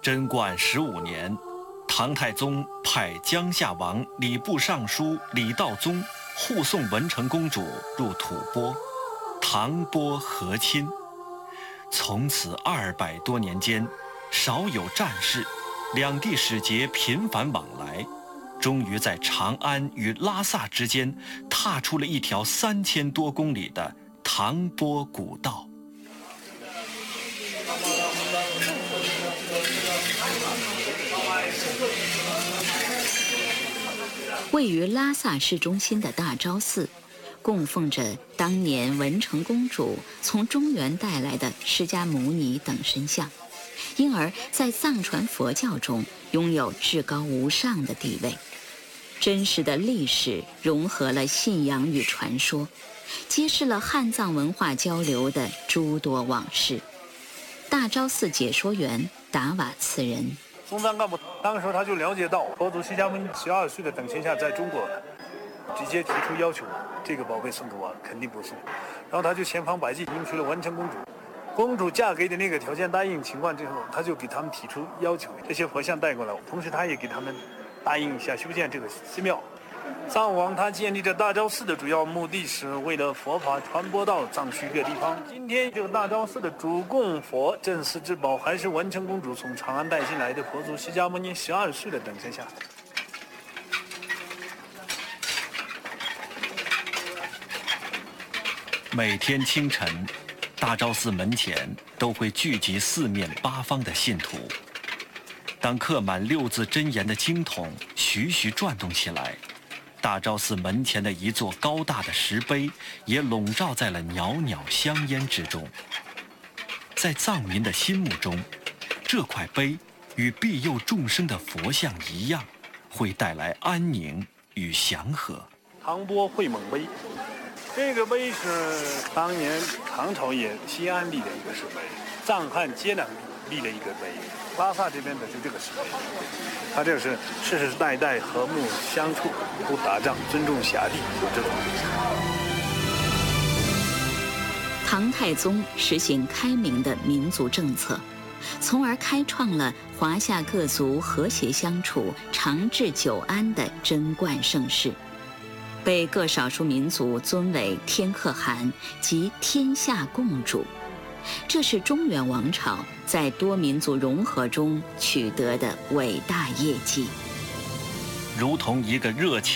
贞观15年，唐太宗派江夏王礼部尚书李道宗护送文成公主入吐蕃，唐蕃和亲。从此200多年间，少有战事，两地使节频繁往来，终于在长安与拉萨之间踏出了一条3000多公里的唐蕃古道。 位于拉萨市中心的大昭寺，供奉着当年文成公主从中原带来的释迦牟尼等神像，因而在藏传佛教中拥有至高无上的地位。真实的历史融合了信仰与传说，揭示了汉藏文化交流的诸多往事。大昭寺解说员达瓦次仁。 松赞干布当时他就了解到佛祖释迦牟尼12岁的等身下在中国，直接提出要求，这个宝贝送给我肯定不送。然后他就千方百计迎娶了文成公主。公主嫁给的那个条件答应情况之后，他就给他们提出要求，这些佛像带过来，同时他也给他们答应一下修建这个寺庙。藏王他建立这大昭寺的主要目的是为了佛法传播到藏区各地方。今天这个大昭寺的主供佛镇寺之宝还是文成公主从长安带进来的佛祖释迦牟尼12岁的等身像。 每天清晨，大昭寺门前都会聚集4面8方的信徒。当刻满6字真言的经筒徐徐转动起来，大昭寺门前的一座高大的石碑也笼罩在了袅袅香烟之中。在藏民的心目中，这块碑与庇佑众生的佛像一样，会带来安宁与祥和。 唐蕃会蒙碑，这个碑是当年唐朝也西安立的一个石碑，藏汉接壤立的一个碑。拉萨这边的就这个石碑，它这是世世代代和睦相处，不打仗，尊重辖地，有这种。 唐太宗实行开明的民族政策，从而开创了华夏各族和谐相处、长治久安的贞观盛世，被各少数民族尊为天可汗及天下共主。这是中原王朝在多民族融合中取得的伟大业绩。 如同一个热情